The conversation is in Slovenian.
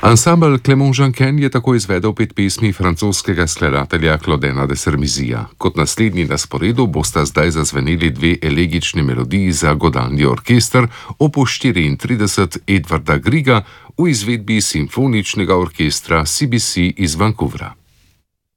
Ansambel Clément Janquin je tako izvedel 5 pesmi francoskega skladatelja Claudena Debussija. Kot naslednji na sporedu bosta zdaj zazveneli 2 elegični melodiji za godalni orkester opus 34 Edvarda Grieга v izvedbi simfoničnega orkestra CBC iz Vancouvra.